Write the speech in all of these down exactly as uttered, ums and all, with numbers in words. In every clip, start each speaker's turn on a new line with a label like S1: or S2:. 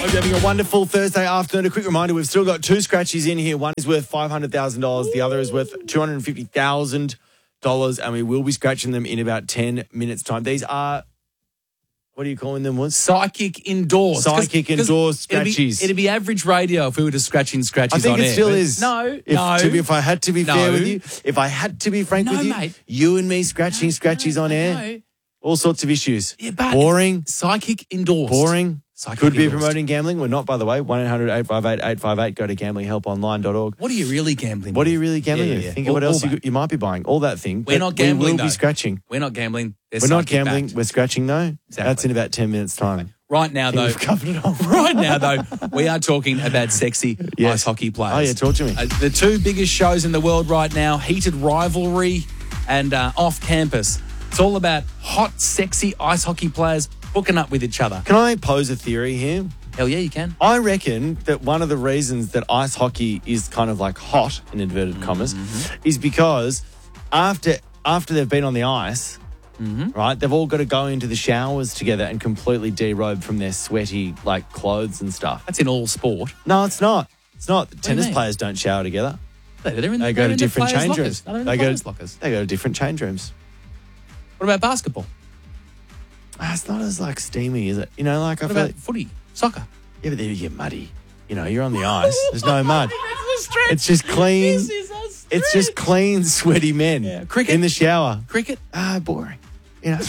S1: Hope you're having a wonderful Thursday afternoon. A quick reminder, we've still got two scratchies in here. One is worth five hundred thousand dollars. The other is worth two hundred fifty thousand dollars, and we will be scratching them in about ten minutes' time. These are, what are you calling them? What?
S2: Psychic endorsed.
S1: Psychic endorsed
S2: it'd
S1: scratchies.
S2: Be, it'd be average radio if we were just scratching scratchies
S1: I think
S2: on
S1: it
S2: air,
S1: still
S2: but
S1: is.
S2: No,
S1: if,
S2: no.
S1: To be, if I had to be
S2: No.
S1: fair with you, if I had to be frank
S2: No,
S1: with you,
S2: mate.
S1: you and me scratching scratchies on air,
S2: No.
S1: all sorts of issues.
S2: Yeah, but
S1: Boring.
S2: Psychic endorsed.
S1: Boring.
S2: Psychic
S1: Could be
S2: endorsed.
S1: promoting gambling. We're not, by the way. one eight hundred eight five eight eight five eight. Go to gambling help online dot org.
S2: What are you really gambling
S1: What
S2: with?
S1: are you really gambling
S2: Yeah,
S1: with?
S2: yeah, yeah.
S1: Think
S2: All-
S1: of what
S2: all
S1: else you,
S2: that.
S1: you might be buying. All that thing.
S2: We're
S1: But
S2: not gambling,
S1: We will
S2: though.
S1: be scratching.
S2: We're not gambling. They're
S1: We're not
S2: psychic
S1: gambling.
S2: backed.
S1: We're scratching, though.
S2: Exactly.
S1: That's in about ten minutes' time.
S2: Right now,
S1: I think
S2: though.
S1: we've covered it all.
S2: Right now, though, we are talking about sexy
S1: Yes.
S2: ice hockey players.
S1: Oh, yeah, talk to me.
S2: Uh, the two biggest shows in the world right now, Heated Rivalry and uh, Off Campus. It's all about hot, sexy ice hockey players hooking up with each other.
S1: Can I pose a theory here?
S2: Hell yeah, you can.
S1: I reckon that one of the reasons that ice hockey is kind of like hot, in inverted commas,
S2: Mm-hmm.
S1: is because after after they've been on the ice,
S2: Mm-hmm.
S1: right, they've all got to go into the showers together and completely derobe from their sweaty, like, clothes and stuff.
S2: That's in all sport.
S1: No, it's not. It's not.
S2: do you
S1: Tennis
S2: mean?
S1: players don't shower together.
S2: They're in,
S1: They
S2: they're
S1: go to
S2: in
S1: different
S2: the players'
S1: change
S2: lockers.
S1: rooms.
S2: They're in
S1: They
S2: the
S1: go,
S2: players' lockers.
S1: they go to different change rooms.
S2: What about basketball?
S1: Ah, it's not as, like, steamy, is it? You know, like, I
S2: What
S1: feel
S2: about
S1: like,
S2: footy? Soccer?
S1: yeah, but then you get muddy. You know, you're on the ice. There's no mud.
S2: That's a stretch.
S1: It's just clean.
S2: This is a stretch.
S1: It's just clean, sweaty men
S2: Yeah. Cricket?
S1: in the shower.
S2: Cricket?
S1: Ah, boring. You know.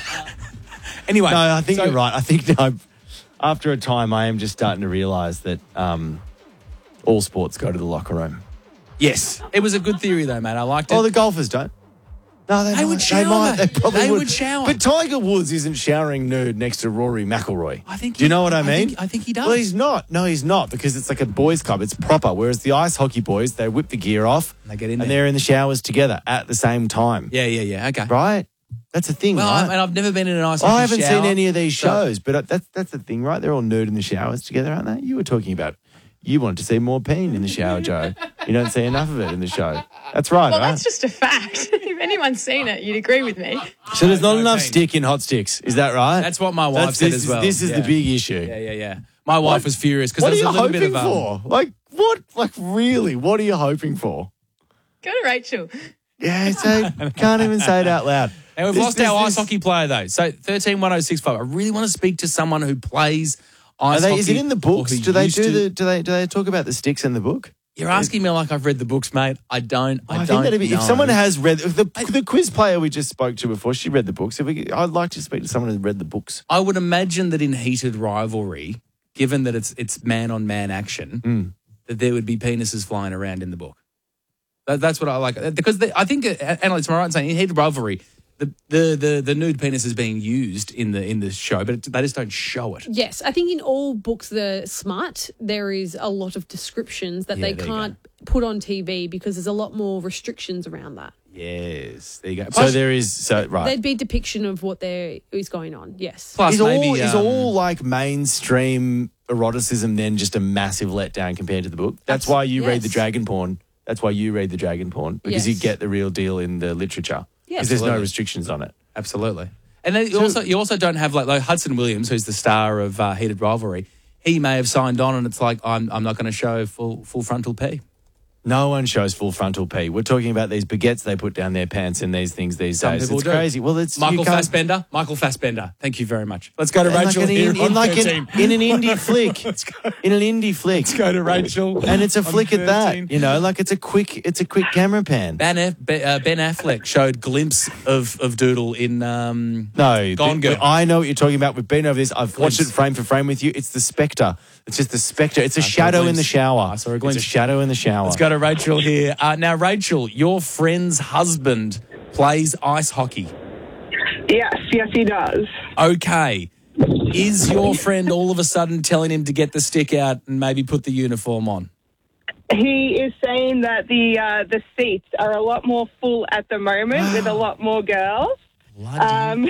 S2: Anyway.
S1: No, I think
S2: so-
S1: you're right. I think no, after a time, I am just starting to realise that um, all sports go to the locker room.
S2: Yes. It was a good theory, though, mate. I liked it.
S1: Oh, the golfers don't. No, they,
S2: They
S1: might.
S2: would
S1: They
S2: shower,
S1: might. They
S2: mate.
S1: probably
S2: They
S1: would.
S2: would shower.
S1: But Tiger Woods isn't showering nude next to Rory McIlroy.
S2: I think
S1: Do you
S2: he-
S1: know what I
S2: I
S1: mean?
S2: think- I think he does.
S1: Well, he's not. No, he's not, because it's like a boys' club. It's proper. Whereas the ice hockey boys, they whip the gear off
S2: And they get in
S1: and
S2: there.
S1: they're in the showers together at the same time.
S2: Yeah, yeah, yeah. Okay.
S1: Right? That's a thing,
S2: Well,
S1: right?
S2: I, and I've never been in an ice hockey
S1: I haven't
S2: shower,
S1: seen any of these
S2: so-
S1: shows, but that's that's the thing, right? They're all nude in the showers together, aren't they? You were talking about you wanted to see more peen in the shower, Joe. You don't see enough of it in the show. That's right,
S3: Well,
S1: right?
S3: that's just a fact. If anyone's seen it, you'd agree with me.
S1: So there's not
S2: No
S1: enough
S2: peen.
S1: stick in hot sticks. Is that right?
S2: That's what my wife
S1: That's-
S2: said
S1: this
S2: as
S1: is-
S2: well.
S1: This is
S2: Yeah.
S1: the big issue.
S2: Yeah, yeah, yeah. My wife was furious because
S1: What
S2: there
S1: are
S2: was
S1: you
S2: a little
S1: hoping
S2: bit of um,
S1: for? Like what? Like really? What are you hoping for?
S3: Go to Rachel.
S1: Yeah, so can't even say it out loud.
S2: And we've
S1: This-
S2: lost
S1: this-
S2: our ice
S1: this-
S2: hockey player, though. So thirteen one oh six five. I really want to speak to someone who plays ice
S1: Are they,
S2: hockey.
S1: is it in the
S2: or
S1: books?
S2: who
S1: Do they
S2: used
S1: do
S2: to.
S1: the? Do they? Do they talk about the sticks in the book?
S2: You're asking me like I've read the books, mate. I don't. I,
S1: I,
S2: don't
S1: think that'd be
S2: know.
S1: if someone has read if the the quiz player we just spoke to before. She read the books. If we, I'd like to speak to someone who read the books.
S2: I would imagine that in heated rivalry, given that it's it's man on man action,
S1: Mm.
S2: that there would be penises flying around in the book. That, that's what I like because the, I think, uh, Annalise, am I right in saying in heated rivalry, the, the the the nude penis is being used in the in the show, but it, they just don't show it.
S4: Yes, I think in all books that are smart, there is a lot of descriptions that
S2: Yeah,
S4: they
S2: there you
S4: can't put on T V because there's a lot more restrictions around that.
S2: Yes, there you go.
S1: So
S2: Plus,
S1: there is so right.
S4: There'd be depiction of what there is going on. Yes.
S2: plus
S1: Is
S2: maybe
S1: all is
S2: um,
S1: all like mainstream eroticism then just a massive letdown compared to the book? That's
S4: Abs-
S1: why you read the
S4: yes.
S1: dragon porn. That's why you read the dragon porn because you
S4: Yes.
S1: get the real deal in the literature.
S4: Yes.
S1: Because there's no
S2: Absolutely.
S1: restrictions on it.
S2: absolutely. And then you also you also don't have like, like Hudson Williams, who's the star of uh, Heated Rivalry. He may have signed on, and it's like I'm I'm not going to show full full frontal P.
S1: No one shows full frontal P. We're talking about these baguettes they put down their pants in these things these
S2: Some
S1: days.
S2: people
S1: It's
S2: do.
S1: crazy. Well, it's
S2: Michael
S1: you can't-
S2: Fassbender. Michael Fassbender. Thank you very much. Let's go to
S1: in like
S2: Rachel
S1: an,
S2: here
S1: in,
S2: on
S1: in like
S2: thirteen.
S1: an, in an indie flick. In an indie flick.
S2: Let's go to Rachel.
S1: And it's a
S2: on
S1: flick at
S2: thirteen.
S1: that. You know, like it's a quick it's a quick camera pan.
S2: Ben, F, Be- uh, Ben Affleck showed glimpse of, of Doodle in um,
S1: No,
S2: Gone
S1: the-
S2: Girl.
S1: I know what you're talking about. We've been over this. I've watched it
S2: Glimpse.
S1: frame for frame with you. It's the spectre. It's just the spectre. It's a
S2: saw a
S1: shadow in
S2: glimpse.
S1: the shower.
S2: I saw a glimpse.
S1: It's a shadow in the shower.
S2: Let's go to Rachel here. Uh, now, Rachel, your friend's husband plays ice hockey.
S5: Yes, yes, he does.
S2: Okay. Is your friend all of a sudden telling him to get the stick out and maybe put the uniform on?
S5: He is saying that the uh, the seats are a lot more full at the moment with a lot more girls. Um,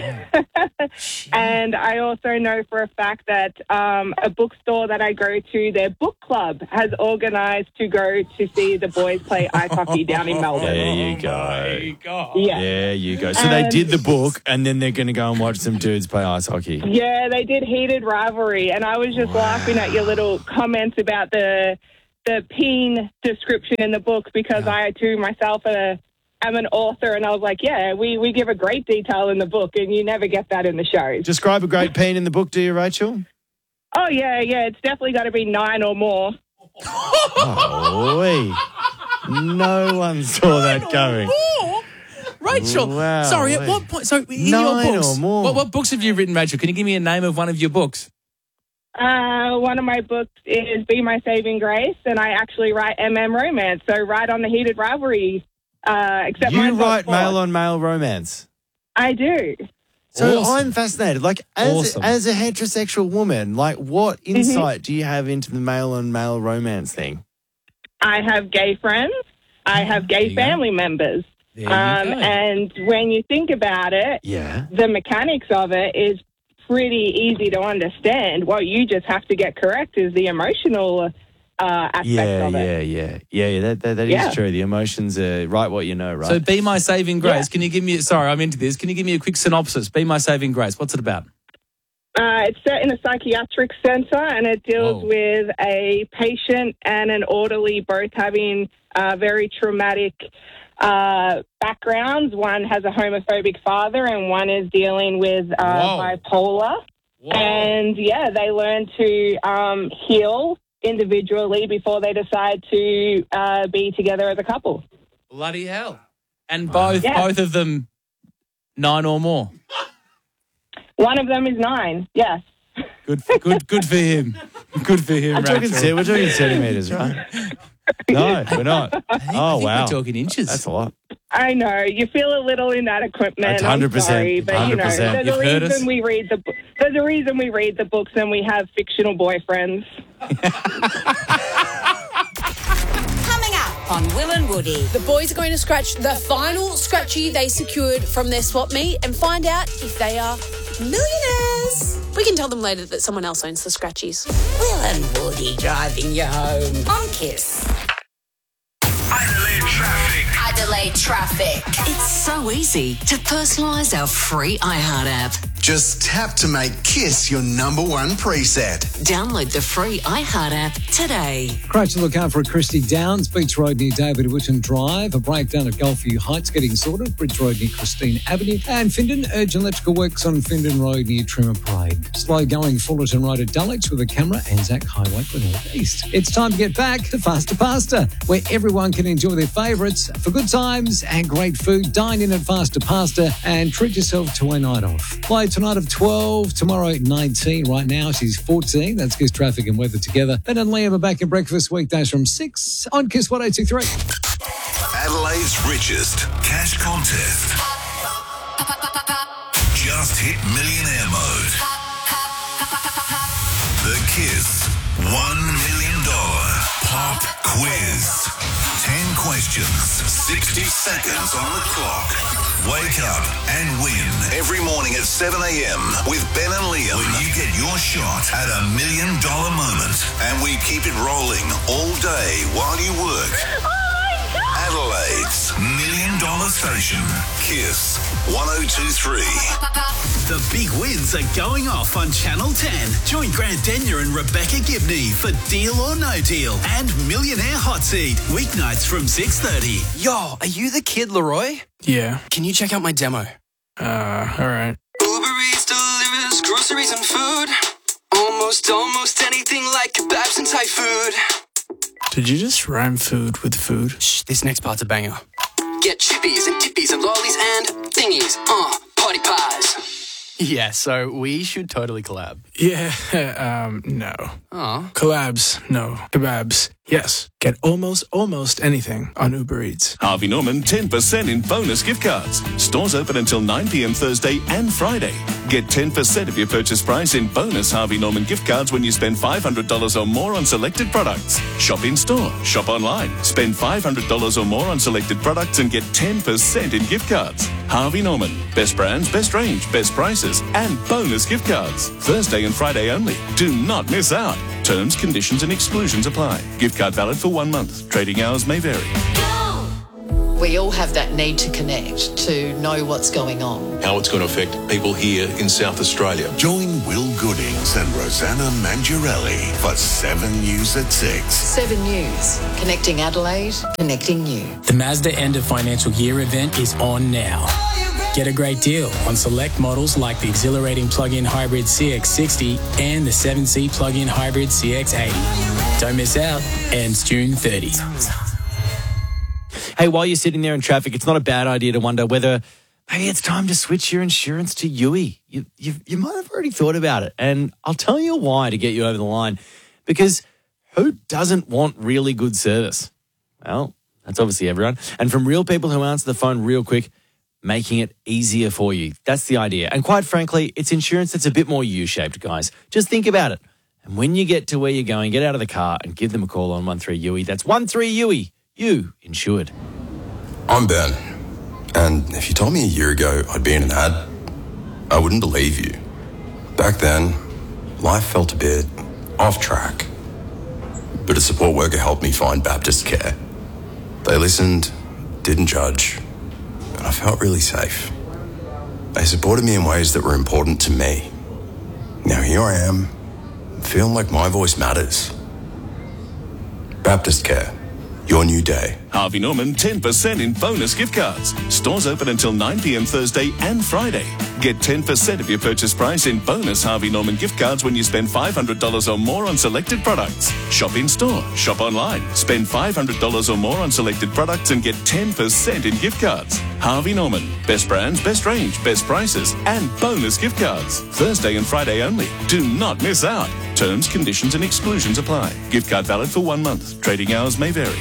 S5: and I also know for a fact that um, a bookstore that I go to, their book club, has organised to go to see the boys play ice hockey down in Melbourne.
S1: There you go.
S2: God.
S5: Yeah.
S1: There you go. So they
S5: And-
S1: did the book, and then they're going to go and watch some dudes play ice hockey.
S5: Yeah, they did Heated Rivalry, and I was just laughing at your little comments about the the peen description in the book because I too myself uh, am an author, and I was like, yeah, we, we give a great detail in the book, and you never get that in the shows.
S1: Describe a great peen in the book, do you, Rachel?
S5: Oh, yeah, yeah, it's definitely got to be nine or more.
S1: Oh, wee. No one saw that coming.
S2: Rachel,
S1: Wow,
S2: sorry, at
S1: wait.
S2: what point? So, in
S1: Nine
S2: your books,
S1: or more.
S2: What, what books have you written, Rachel? Can you give me a name of one of your books?
S5: Uh, one of my books is Be My Saving Grace, and I actually write M M romance, so right on the Heated Rivalry. Uh, except
S1: You
S5: mine's not
S1: write
S5: sports.
S1: male on male romance.
S5: I do.
S1: So
S2: Awesome.
S1: I'm fascinated. Like, as,
S2: Awesome.
S1: as a heterosexual woman, like, what
S5: Mm-hmm.
S1: insight do you have into the male on male romance thing?
S5: I have gay friends. I have
S2: There
S5: gay
S2: you go.
S5: family members.
S2: There you
S5: Um,
S2: go.
S5: and when you think about it,
S1: Yeah.
S5: the mechanics of it is pretty easy to understand. What you just have to get correct is the emotional uh, aspect
S1: Yeah,
S5: of it.
S1: yeah, yeah. Yeah, yeah, that, that, that
S5: Yeah.
S1: is true. The emotions are right what you know, right?
S2: So, Be My Saving Grace.
S5: Yeah.
S2: Can you give me? Sorry, I'm into this. Can you give me a quick synopsis? Be My Saving Grace. What's it about?
S5: Uh, it's set in a psychiatric centre, and it deals
S2: Whoa.
S5: with a patient and an orderly both having uh, very traumatic uh, backgrounds. One has a homophobic father, and one is dealing with uh,
S2: Whoa.
S5: bipolar. And yeah, they learn to um, heal individually before they decide to uh, be together as a couple.
S2: Bloody hell! And both
S5: Yeah.
S2: both of them nine or more.
S5: One of them is nine. Yes.
S2: Good, for, good, good for him. Good for him,
S1: we're talking,
S2: Rachel.
S1: ce- we're talking centimetres, right? No, we're not.
S2: I think, I
S1: Oh,
S2: think
S1: wow.
S2: We're talking inches.
S1: That's a lot.
S5: I know you feel a little inadequate, man.
S1: That's one hundred percent.
S5: I'm sorry, but you know,
S1: one hundred percent.
S5: there's
S2: You've
S5: a
S2: heard us.
S5: reason we read the. bu- There's a reason we read the books and we have fictional boyfriends.
S6: Coming up on Will and Woody.
S4: The boys are going to scratch the final scratchy they secured from their swap meet and find out if they are millionaires. We can tell them later that someone else owns the scratchies.
S6: Will and Woody driving you home on Kiss.
S7: Adelaide traffic.
S6: Adelaide traffic. It's so easy to personalise our free iHeart app.
S8: Just tap to make Kiss your number one preset.
S6: Download the free iHeart app today.
S9: Great to look out for Christie Downs, Beach Road near David Whitten Drive, a breakdown at Gulfview Heights getting sorted, Bridge Road near Christine Avenue, and Findon, urgent electrical works on Findon Road near Trimmer Parade. Slow going Fullerton Road at Dulwich with a camera, Anzac Highway for North East. It's time to get back to Faster Pasta, where everyone can enjoy their favourites for good times and great food. Dine in at Faster Pasta and treat yourself to a night off. Play tonight of twelve, tomorrow at nineteen. Right now she's fourteen. That's Kiss Traffic and Weather together. Ben and Liam are back in breakfast weekdays from six on Kiss one oh two three.
S7: Adelaide's richest cash contest. Just hit millionaire mode. The Kiss one million dollars pop quiz. ten questions, sixty seconds on the clock. Wake up and win every morning at seven a.m. with Ben and Liam. When you get your shot at a million dollar moment, and we keep it rolling all day while you work. Adelaide's million dollar station, Kiss one oh two three.
S10: The big wins are going off on Channel ten. Join Grant Denyer and Rebecca Gibney for Deal or No Deal and Millionaire Hot Seat, weeknights from six thirty.
S11: Yo, are you the kid, Leroy?
S12: Yeah.
S11: Can you check out my demo?
S12: Uh, all right.
S11: Uber Eats delivers groceries and food. Almost, almost anything like kebabs and Thai food.
S12: Did you just rhyme food with food?
S11: Shh, this next part's a banger. Get chippies and dippies and lollies and thingies. Uh, party pies. Yeah, so we should totally collab.
S12: Yeah, um, no.
S11: Oh.
S12: Collabs, no. Kebabs, yes. Get almost, almost anything on Uber Eats.
S13: Harvey Norman ten percent in bonus gift cards. Stores open until nine p.m. Thursday and Friday. Get ten percent of your purchase price in bonus Harvey Norman gift cards when you spend five hundred dollars or more on selected products. Shop in store, shop online. Spend five hundred dollars or more on selected products and get ten percent in gift cards. Harvey Norman. Best brands, best range, best prices, and bonus gift cards. Thursday and Friday only. Do not miss out. Terms, conditions, and exclusions apply. Gift card valid for one month. Trading hours may vary.
S14: We all have that need to connect, to know what's going on.
S15: How it's going to affect people here in South Australia.
S7: Join Will Goodings and Rosanna Mangiarelli for seven News at six.
S14: seven News, connecting Adelaide, connecting you.
S16: The Mazda End of Financial Year event is on now. Get a great deal on select models like the exhilarating plug-in hybrid C X sixty and the seven-seat plug-in hybrid C X eighty. Don't miss out. Ends June thirtieth.
S1: Hey, while you're sitting there in traffic, it's not a bad idea to wonder whether maybe it's time to switch your insurance to U I. You, you, you might have already thought about it, and I'll tell you why to get you over the line. Because who doesn't want really good service? Well, that's obviously everyone. And from real people who answer the phone real quick, making it easier for you. That's the idea. And quite frankly, it's insurance that's a bit more U-shaped, guys. Just think about it. And when you get to where you're going, get out of the car and give them a call on one three U I. That's one three U I. You insured.
S17: I'm Ben, and if you told me a year ago I'd be in an ad, I wouldn't believe you. Back then, life felt a bit off track. But a support worker helped me find Baptist Care. They listened, didn't judge, and I felt really safe. They supported me in ways that were important to me. Now here I am, feeling like my voice matters. Baptist Care. Your new day.
S13: Harvey Norman ten percent in bonus gift cards. Stores open until nine p.m. Thursday and Friday. Get ten percent of your purchase price in bonus Harvey Norman gift cards when you spend five hundred dollars or more on selected products. Shop in store, shop online. Spend five hundred dollars or more on selected products and get ten percent in gift cards. Harvey Norman. Best brands, best range, best prices, and bonus gift cards. Thursday and Friday only. Do not miss out. Terms, conditions, and exclusions apply. Gift card valid for one month. Trading hours may vary.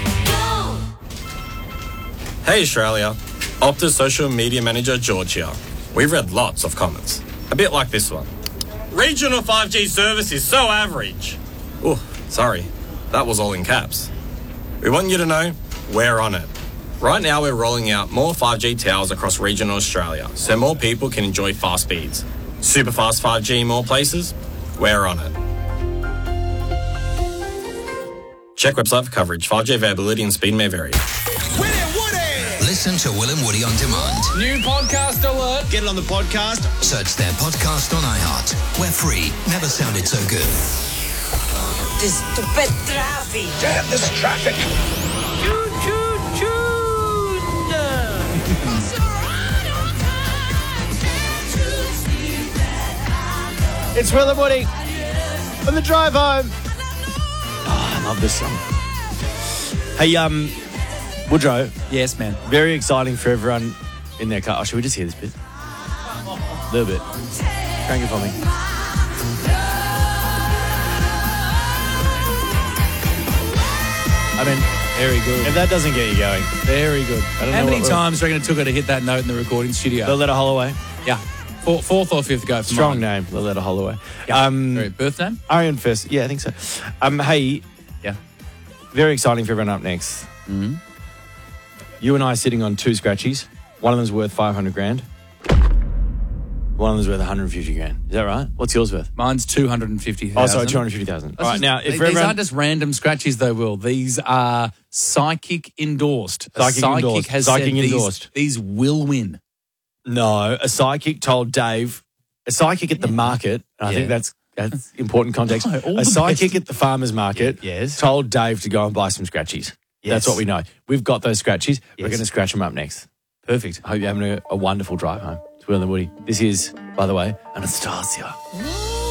S18: Hey Australia, Optus social media manager George here. We've read lots of comments, a bit like this one. Regional five G service is so average. Oh, sorry, that was all in caps. We want you to know we're on it. Right now we're rolling out more five G towers across regional Australia so more people can enjoy fast speeds. Super fast five G in more places? We're on it. Check website for coverage. five G availability and speed may vary.
S19: Listen to Will and Woody on demand.
S2: New podcast alert.
S19: Get it on the podcast. Search their podcast on iHeart. We're free. Never sounded so good.
S20: This stupid traffic.
S19: Damn this traffic.
S20: Choo choo choo.
S1: It's Will and Woody on the drive home. Oh, I love this song. Hey, um, Woodrow.
S2: Yes, man.
S1: Very exciting for everyone in their car. Oh, should we just hear this bit? A little bit. Crank it for me. I mean, very good. If that doesn't get you going, very good. I don't
S2: How
S1: know
S2: many
S1: what-
S2: times do you reckon it took her to hit that note in the recording studio?
S1: Loletta Holloway.
S2: Yeah. Four, fourth or fifth go. For
S1: Strong
S2: mine.
S1: name, Loletta Holloway.
S2: Yeah.
S1: Um,
S2: Sorry, birth name?
S1: Arian first. Yeah, I think so. Um, hey.
S2: Yeah.
S1: Very exciting for everyone up next.
S2: Mm-hmm.
S1: You and I are sitting on two scratchies. One of them's worth five hundred grand. One of them's worth one hundred fifty grand. Is that right? What's yours worth?
S2: Mine's two hundred fifty thousand.
S1: Oh, sorry, two hundred fifty thousand. All right, now, if
S2: these
S1: for everyone,
S2: aren't just random scratchies, though, Will. These are psychic endorsed. A
S1: Psychic endorsed.
S2: has
S1: Psychic
S2: said these-
S1: endorsed.
S2: These, will win.
S1: no, a psychic told Dave, a psychic at the market, and I
S2: Yeah.
S1: think that's that's important context.
S2: No, all
S1: a
S2: the
S1: psychic
S2: best.
S1: at the farmer's market
S2: Yes.
S1: told Dave to go and buy some scratchies. That's
S2: Yes.
S1: what we know. We've got those scratchies. We're
S2: Yes.
S1: going to scratch them up next.
S2: Perfect.
S1: I hope you're having a, a wonderful drive home. It's Will and Woody. This is, by the way, Anastasia.